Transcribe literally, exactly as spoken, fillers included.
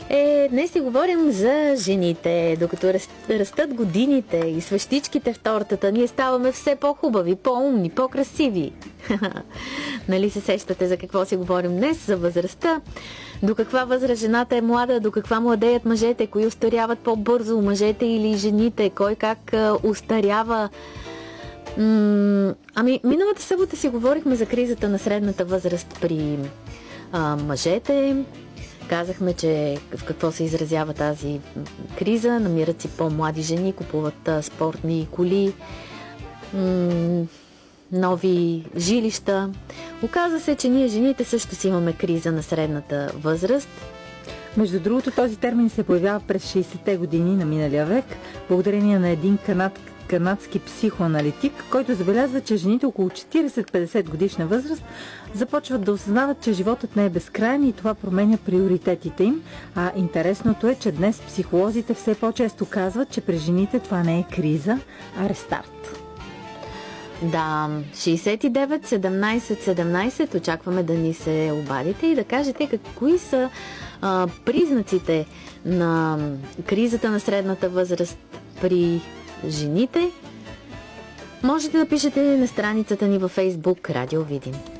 Е, днес си говорим за жените. Докато растат годините и свещичките в тортата, ние ставаме все по-хубави, по-умни, по-красиви. Нали се сещате за какво си говорим днес? За възрастта. До каква възраст жената е млада, до каква младеят мъжете, кои устаряват по-бързо, мъжете или жените, кой как а, устарява. М- ами, миналата събота си говорихме за кризата на средната възраст при а, мъжете. Казахме, че в какво се изразява тази криза. Намират си по-млади жени, купуват а, спортни коли, м- нови жилища. Оказва се, че ние жените също си имаме криза на средната възраст. Между другото, този термин се появява през шейсетте години на миналия век, благодарение на един канад, канадски психоаналитик, който забелязва, че жените около четирийсет-петдесет годишна възраст започват да осъзнават, че животът не е безкрайен и това променя приоритетите им. А интересното е, че днес психолозите все по-често казват, че при жените това не е криза, а рестарт. Да, шейсет и девет седемнайсет седемнайсет очакваме да ни се обадите и да кажете какви са а, признаците на кризата на средната възраст при жените. Можете да пишете на страницата ни във Facebook Радио Видин.